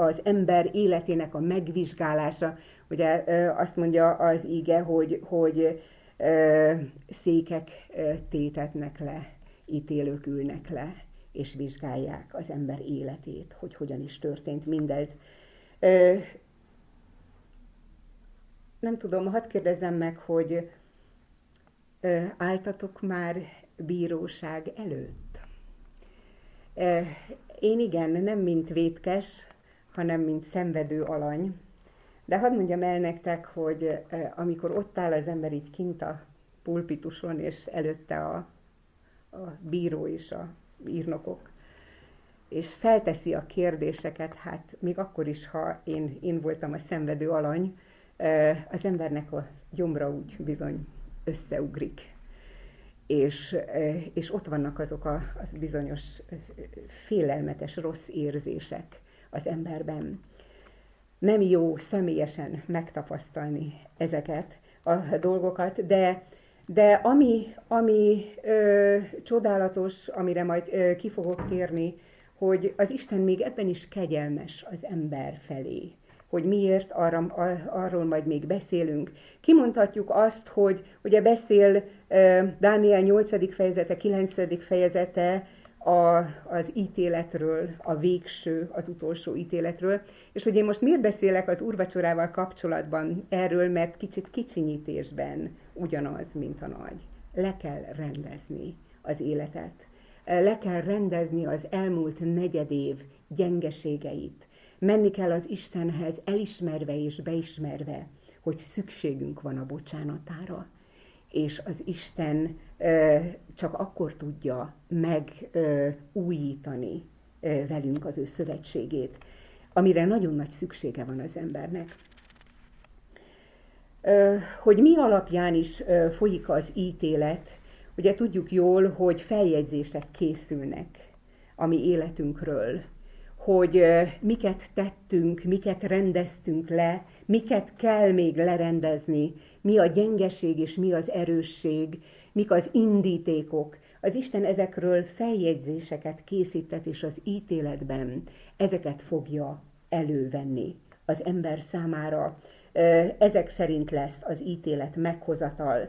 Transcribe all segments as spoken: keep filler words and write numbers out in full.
az ember életének a megvizsgálása. Ugye azt mondja az íge, hogy, hogy székek tétetnek le, ítélők ülnek le, és vizsgálják az ember életét, hogy hogyan is történt mindez. Nem tudom, hadd kérdezzem meg, hogy álltatok már bíróság előtt? Én igen, nem mint vétkes, hanem mint szenvedő alany. De hadd mondjam el nektek, hogy amikor ott áll az ember így kint a pulpituson, és előtte a, a bíró és a írnokok, és felteszi a kérdéseket, hát még akkor is, ha én, én voltam a szenvedő alany, az embernek a gyomra úgy bizony összeugrik. És, és ott vannak azok a, a bizonyos félelmetes, rossz érzések az emberben. Nem jó személyesen megtapasztalni ezeket a dolgokat, de, de ami, ami ö, csodálatos, amire majd ö, ki fogok térni, hogy az Isten még ebben is kegyelmes az ember felé. Hogy miért, arra, arról majd még beszélünk. Kimondhatjuk azt, hogy ugye beszél uh, Dániel nyolcadik fejezete, kilencedik fejezete a, az ítéletről, a végső, az utolsó ítéletről, és hogy én most miért beszélek az úrvacsorával kapcsolatban erről, mert kicsit kicsinyítésben ugyanaz, mint a nagy. Le kell rendezni az életet. Le kell rendezni az elmúlt negyedév gyengeségeit. Menni kell az Istenhez elismerve és beismerve, hogy szükségünk van a bocsánatára. És az Isten ö, csak akkor tudja megújítani velünk az ő szövetségét, amire nagyon nagy szüksége van az embernek. Ö, hogy mi alapján is ö, folyik az ítélet, ugye tudjuk jól, hogy feljegyzések készülnek a mi életünkről, hogy miket tettünk, miket rendeztünk le, miket kell még lerendezni, mi a gyengeség és mi az erősség, mik az indítékok. Az Isten ezekről feljegyzéseket készített, és az ítéletben ezeket fogja elővenni az ember számára. Ezek szerint lesz az ítélet meghozatal.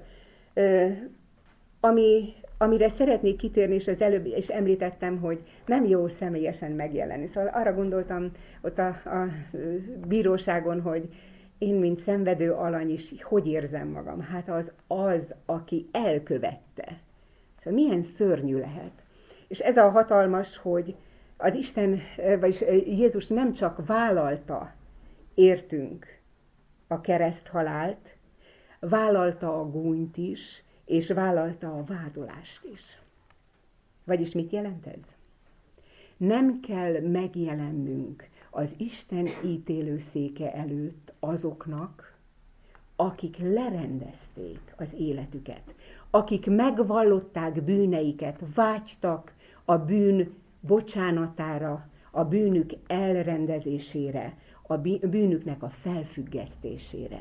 Ami, amire szeretnék kitérni, és az előbb is említettem, hogy nem jó személyesen megjelenni. Szóval arra gondoltam ott a, a bíróságon, hogy én, mint szenvedő alany is, hogy érzem magam? Hát az az, aki elkövette. Szóval milyen szörnyű lehet. És ez a hatalmas, hogy az Isten, vagyis Jézus nem csak vállalta értünk a kereszthalált, vállalta a gúnyt is, és vállalta a vádolást is. Vagyis mit jelent ez? Nem kell megjelennünk az Isten ítélőszéke előtt azoknak, akik lerendezték az életüket, akik megvallották bűneiket, vágytak a bűn bocsánatára, a bűnük elrendezésére, a bűnüknek a felfüggesztésére.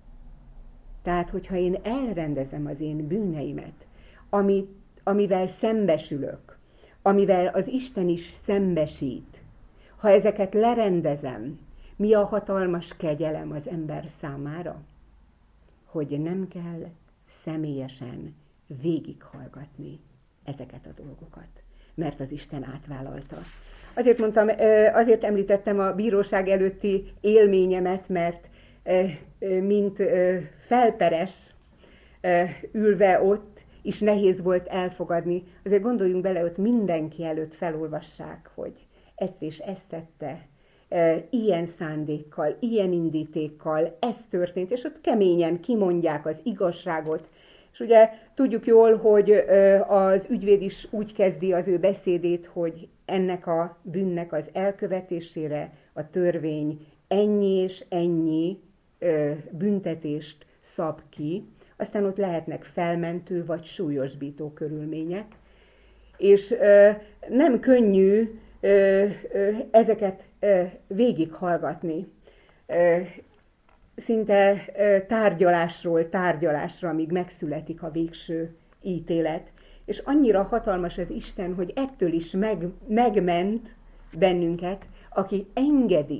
Tehát, hogyha én elrendezem az én bűneimet, amit, amivel szembesülök, amivel az Isten is szembesít, ha ezeket lerendezem, mi a hatalmas kegyelem az ember számára? Hogy nem kell személyesen végighallgatni ezeket a dolgokat, mert az Isten átvállalta. Azért mondtam, azért említettem a bíróság előtti élményemet, mert mint felperes ülve ott, is nehéz volt elfogadni. Azért gondoljunk bele, ott mindenki előtt felolvassák, hogy ezt és ezt tette, ilyen szándékkal, ilyen indítékkal, ez történt, és ott keményen kimondják az igazságot. És ugye tudjuk jól, hogy az ügyvéd is úgy kezdi az ő beszédét, hogy ennek a bűnnek az elkövetésére a törvény ennyi és ennyi büntetést szab ki, aztán ott lehetnek felmentő vagy súlyosbító körülmények, és nem könnyű ezeket végighallgatni, szinte tárgyalásról tárgyalásra, amíg megszületik a végső ítélet. És annyira hatalmas az Isten, hogy ettől is meg, megment bennünket, aki engedi,